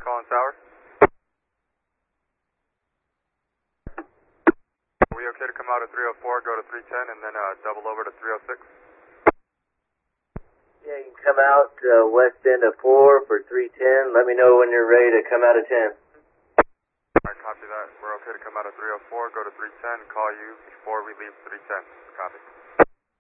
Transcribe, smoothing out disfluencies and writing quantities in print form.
Collins Tower. Are we okay to come out at 304, go to 310, and then double over to 306? Yeah, you can come out west end of 4 for 310. Let me know when you're ready to come out of 10. Alright, copy that. We're okay to come out at 304, go to 310, call you before we leave 310. Copy.